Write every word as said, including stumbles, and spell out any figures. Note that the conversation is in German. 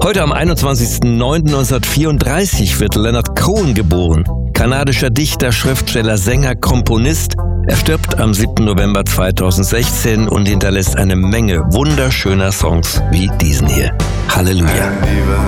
Heute am einundzwanzigsten neunten neunzehnhundertvierunddreißig wird Leonard Cohen geboren. Kanadischer Dichter, Schriftsteller, Sänger, Komponist. Er stirbt am siebten November zweitausendsechzehn und hinterlässt eine Menge wunderschöner Songs wie diesen hier. Halleluja.